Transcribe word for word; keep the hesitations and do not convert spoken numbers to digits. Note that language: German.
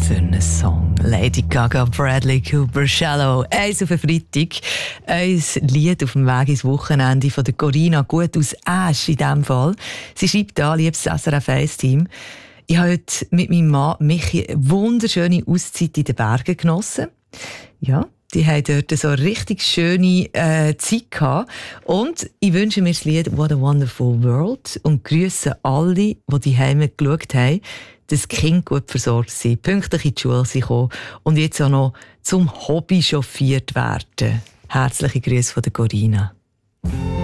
für einen Song? Lady Gaga, Bradley Cooper, Shallow. Eins auf den Freitag. Ein Lied auf dem Weg ins Wochenende von der Corinna, gut aus Asch in diesem Fall. Sie schreibt da, liebes S R F eins Team. Ich habe heute mit meinem Mann Michi eine wunderschöne Auszeit in den Bergen genossen. Ja, die haben dort so eine richtig schöne äh, Zeit gehabt. Und ich wünsche mir das Lied «What a Wonderful World» und grüße alle, die die Heime geschaut haben, dass die Kinder gut versorgt sind, pünktlich in die Schule sind gekommen und jetzt auch noch zum Hobby chauffiert werden. Herzliche Grüße von der Corinna.